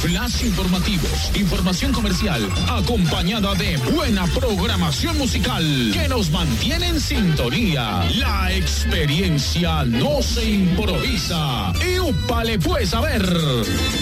flash informativos, información comercial, acompañada de buena programación musical que nos mantiene en sintonía. La experiencia no se improvisa. ¡Úpale pues a ver!